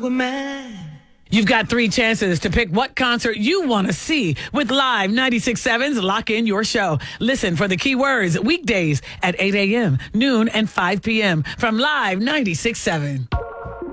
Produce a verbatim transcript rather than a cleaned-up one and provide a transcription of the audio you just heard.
Superman. You've got three chances to pick what concert you want to see with Live ninety-six point seven's Lock In Your Show. Listen for the keywords weekdays at eight a.m., noon, and five p.m. from Live ninety-six point seven.